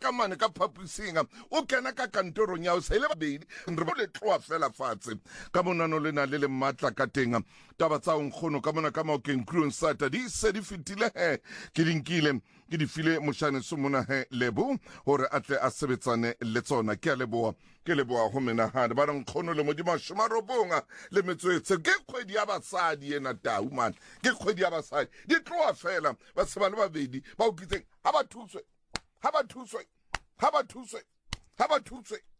ka mane ka phapusing o kena ka kantorong ya o se le babedi re bo le tloa fela fatshe ka monano le na le matla ka teng taba tsa nkgono ka mona ka Maokeng Kroonstad di se di fitile ke dinkile ke di file moshane somona lebo hore atle a sebetsane le tsona ke a leboa ke leboa ho menahane ba nkgono le modimo shumarobonga le metswetse ke kgwedi ya basadi ena tau man ke kgwedi ya basadi di tloa fela ba se ba le babedi ba ukitseng ha ba thuswe